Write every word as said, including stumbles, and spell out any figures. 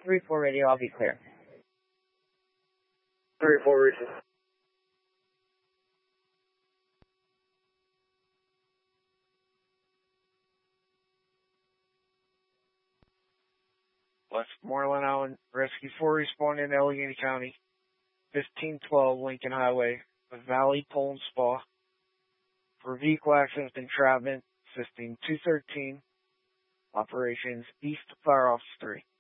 three four radio, I'll be clear. three four reaching. Westmoreland Island, Rescue four responding to Allegheny County, fifteen twelve Lincoln Highway, a Valley Pole and Spa, for vehicle accident and entrapment, assisting two thirteen, operations East Fire Office three.